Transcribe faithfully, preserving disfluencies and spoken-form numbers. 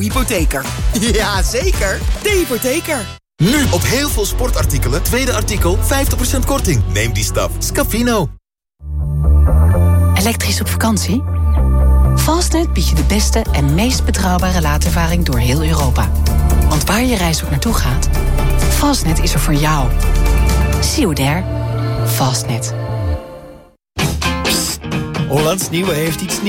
Hypotheker. Ja, zeker. De Hypotheker. Nu op heel veel sportartikelen. Tweede artikel vijftig procent korting. Neem die stap. Scapino. Elektrisch op vakantie? Fastnet biedt je de beste en meest betrouwbare laadervaring door heel Europa. Want waar je reis ook naartoe gaat, Fastnet is er voor jou. See you there. Fastnet. Hollands Nieuwe heeft iets nieuws.